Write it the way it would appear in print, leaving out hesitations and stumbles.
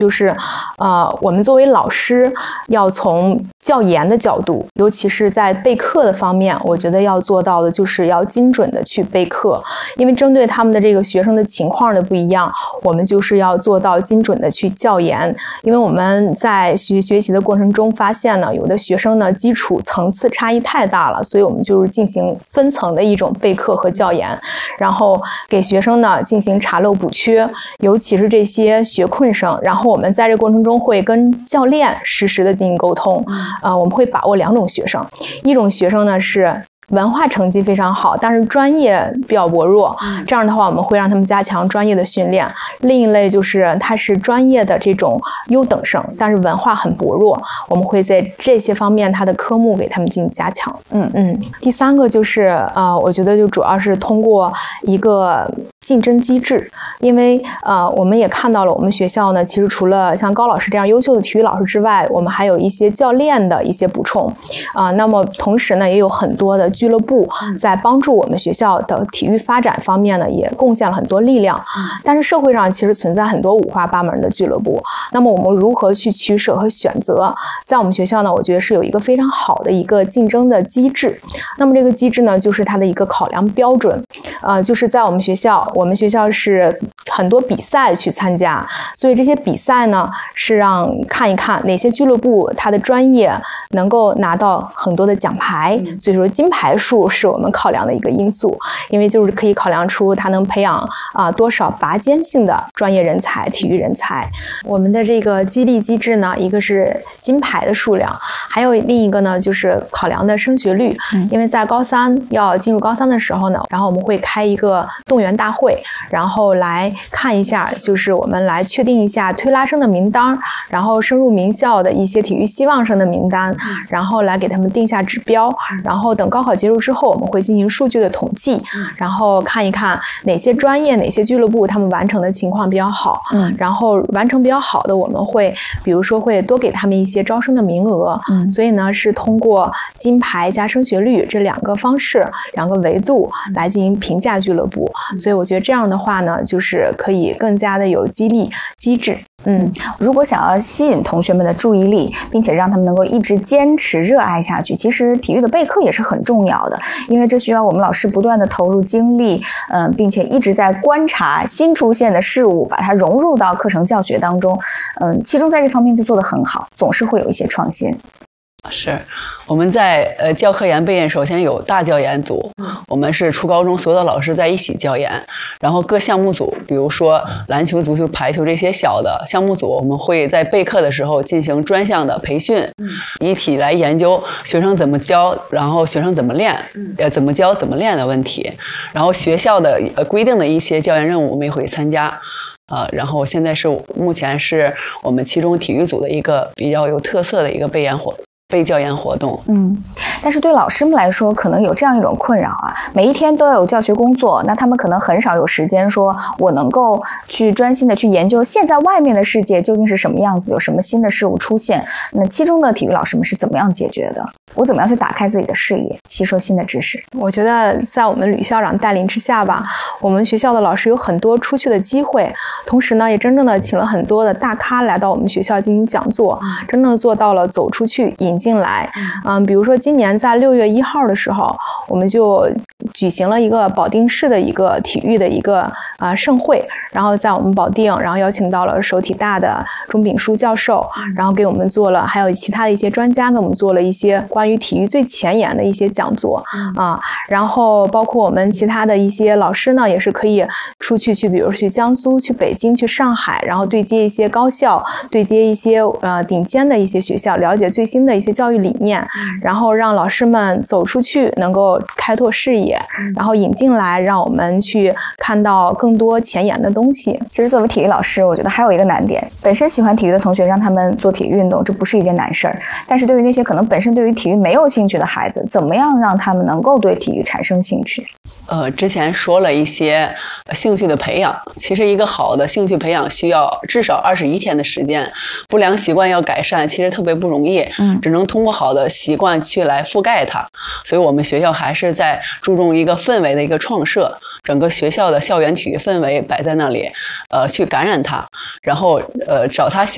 就是我们作为老师要从教研的角度，尤其是在备课的方面，我觉得要做到的就是要精准的去备课，因为针对他们的这个学生的情况的不一样，我们就是要做到精准的去教研。因为我们在学习的过程中发现呢，有的学生呢基础层次差异太大了，所以我们就是进行分层的一种备课和教研，然后给学生呢进行查漏补缺，尤其是这些学困生，然后我们在这个过程中会跟教练实时的进行沟通。我们会把握2种学生，一种学生呢是文化成绩非常好，但是专业比较薄弱，这样的话我们会让他们加强专业的训练。另一类就是他是专业的这种优等生，但是文化很薄弱，我们会在这些方面他的科目给他们进行加强。第3个就是我觉得就主要是通过一个竞争机制，因为我们也看到了我们学校呢，其实除了像高老师这样优秀的体育老师之外，我们还有一些教练的一些补充那么同时呢，也有很多的俱乐部在帮助我们学校的体育发展方面呢，也贡献了很多力量。但是社会上其实存在很多五花八门的俱乐部，那么我们如何去取舍和选择？在我们学校呢，我觉得是有一个非常好的一个竞争的机制。那么这个机制呢，就是它的一个考量标准，就是在我们学校是很多比赛去参加，所以这些比赛呢是让看一看哪些俱乐部它的专业能够拿到很多的奖牌，所以说金牌数是我们考量的一个因素，因为就是可以考量出它能培养多少拔尖性的专业人才、体育人才。我们的这个激励机制呢，一个是金牌的数量，还有另一个呢就是考量的升学率。因为在高3要进入高3的时候呢，然后我们会开一个动员大会，然后来看一下，就是我们来确定一下推拉生的名单，然后升入名校的一些体育希望生的名单，然后来给他们定下指标，然后等高考结束之后，我们会进行数据的统计，然后看一看哪些专业、哪些俱乐部他们完成的情况比较好，然后完成比较好的，我们会比如说会多给他们一些招生的名额。所以呢，是通过金牌加升学率这2个方式、2个维度来进行评价俱乐部。所以我觉得这样的话呢，就是可以更加的有激励机制。 如果想要吸引同学们的注意力，并且让他们能够一直坚持热爱下去，其实体育的备课也是很重要的，因为这需要我们老师不断的投入精力，并且一直在观察新出现的事物，把它融入到课程教学当中。其中在这方面就做得很好，总是会有一些创新。 是我们在教科研备研首先有大教研组，我们是初高中所有的老师在一起教研，然后各项目组，比如说篮球、足球、排球这些小的项目组，我们会在备课的时候进行专项的培训，一起来研究学生怎么教，然后学生怎么练，怎么教怎么练的问题，然后学校的规定的一些教研任务我们也会参加。然后现在目前是我们其中体育组的一个比较有特色的一个备教研活动。 但是对老师们来说，可能有这样一种困扰啊，每一天都要有教学工作，那他们可能很少有时间说我能够去专心的去研究现在外面的世界究竟是什么样子，有什么新的事物出现。那其中的体育老师们是怎么样解决的？我怎么样去打开自己的视野，吸收新的知识？ 我觉得在我们吕校长带领之下吧，我们学校的老师有很多出去的机会，同时呢也真正的请了很多的大咖来到我们学校进行讲座，真正做到了走出去引进来。比如说今年在6月1号的时候，我们就举行了一个保定市的一个体育的一个盛会，然后在我们保定，然后邀请到了首体大的钟炳书教授，然后给我们做了，还有其他的一些专家给我们做了一些关于体育最前沿的一些讲座然后包括我们其他的一些老师呢，也是可以出去比如去江苏、去北京、去上海，然后对接一些高校，对接一些顶尖的一些学校，了解最新的一些教育理念，然后让老师们走出去，能够开拓视野，然后引进来，让我们去看到更多前沿的东西。 其实作为体育老师，我觉得还有一个难点，本身喜欢体育的同学让他们做体育运动，这不是一件难事儿。但是对于那些可能本身对于体育没有兴趣的孩子，怎么样让他们能够对体育产生兴趣？ 之前说了一些兴趣的培养，其实一个好的兴趣培养需要至少21天的时间，不良习惯要改善，其实特别不容易，只能通过好的习惯去来覆盖它。所以我们学校还是在注重一个氛围的一个创设，整个学校的校园体育氛围摆在那里，去感染它，然后找他喜